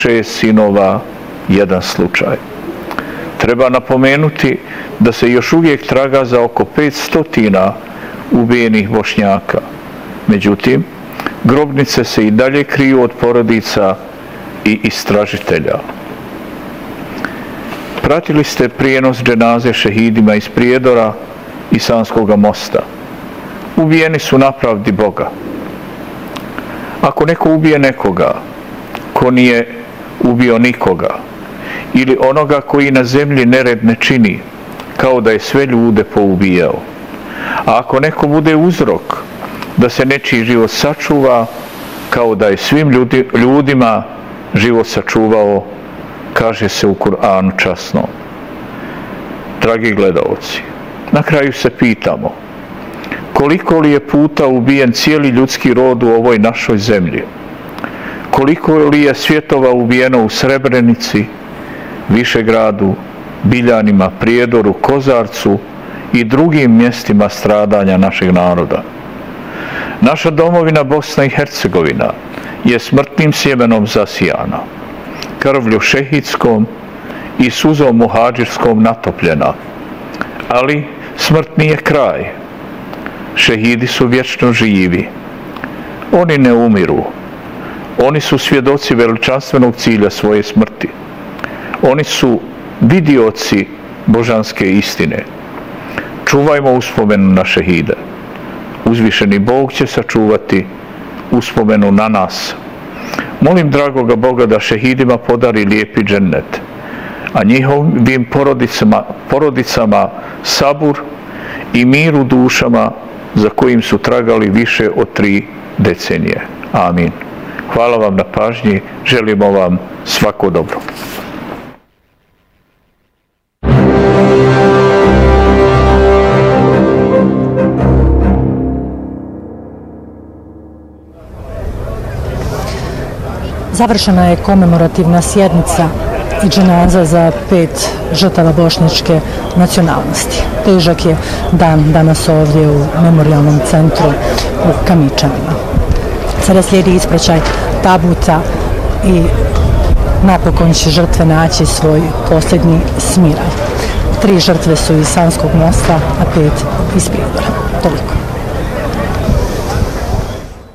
6 sinova, 1 slučaj. Treba napomenuti da se još uvijek traga za oko 500 ubijenih Bošnjaka. Međutim, grobnice se i dalje kriju od porodica i istražitelja. Pratili ste prijenos dženaze šehidima iz Prijedora i Sanskoga mosta. Ubijeni su na pravdi Boga. Ako neko ubije nekoga, ko nije ubio nikoga, ili onoga koji na zemlji nered ne čini, kao da je sve ljude poubijao. A ako neko bude uzrok da se nečiji život sačuva, kao da je svim ljudima život sačuvao, kaže se u Kur'anu časno. Dragi gledaoci, na kraju se pitamo, koliko li je puta ubijen cijeli ljudski rod u ovoj našoj zemlji? Koliko li je svjetova ubijeno u Srebrenici, Višegradu, Biljanima, Prijedoru, Kozarcu i drugim mjestima stradanja našeg naroda? Naša domovina Bosna i Hercegovina je smrtnim sjemenom zasijana, krvlju šehidskom i suzom muhadžirskom natopljena, ali smrt nije kraj. Šehidi su vječno živi. Oni ne umiru. Oni su svjedoci veličanstvenog cilja svoje smrti. Oni su vidioci božanske istine. Čuvajmo uspomenu na šehide. Uzvišeni Bog će sačuvati uspomenu na nas. Molim dragoga Boga da šehidima podari lijepi džennet, a njihovim porodicama sabur i mir u dušama za kojim su tragali više od 3 decenije. Amin. Hvala vam na pažnji, želimo vam svako dobro. Završena je komemorativna sjednica i dženaza za 5 žrtava bošnjačke nacionalnosti. Težak je dan danas ovdje u memorijalnom centru u Kamičanima. Sada slijedi ispraćaj tabuta i napokon će žrtve naći svoj posljednji smiraj. 3 žrtve su iz Sanskog mosta, a 5 iz Prijedora. Toliko.